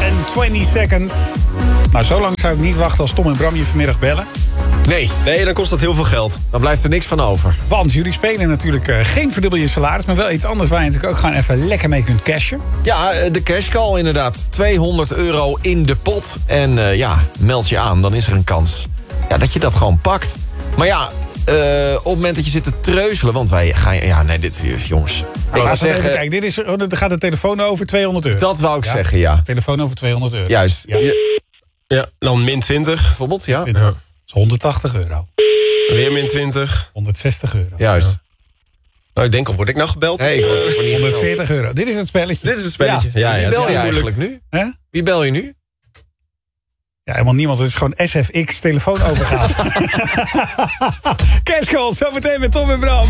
and 20 seconds. Nou, zo lang zou ik niet wachten als Tom en Bram je vanmiddag bellen. Nee, dan kost dat heel veel geld. Dan blijft er niks van over. Want jullie spelen natuurlijk geen verdubbel je salaris... maar wel iets anders waar je natuurlijk ook gewoon even lekker mee kunt cashen. Ja, de cashcall inderdaad. €200 in de pot. En meld je aan, dan is er een kans dat je dat gewoon pakt. Maar ja, op het moment dat je zit te treuzelen... want wij gaan... Ja, nee, dit is jongens. Ik ga zeggen, kijk, dit is, er gaat de telefoon over €200. Dat wou ik zeggen, ja. Telefoon over €200. Juist. Ja, dan min 20 bijvoorbeeld, ja. Dat is €180. Weer min 20. €160. Juist. Nou, ik denk al, word ik nou gebeld? Nee, ik word niet €140. Dit is het spelletje. Dit is het spelletje. Ja, Wie het bel is je heel eigenlijk nu? Hè? Wie bel je nu? Ja, helemaal niemand. Het is gewoon SFX telefoon overgaan. Cashcall, zometeen met Tom en Bram.